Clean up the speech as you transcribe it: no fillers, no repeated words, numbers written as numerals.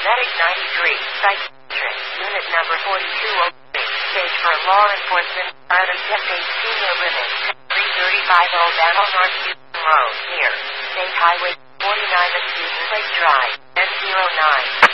Medic 93, Psychiatrist, Unit number 4203, stage for law enforcement, out of Tech 8 Senior Living, 335 Old Battle North Houston Road, near State Highway 49 at Houston Lake Drive, N09.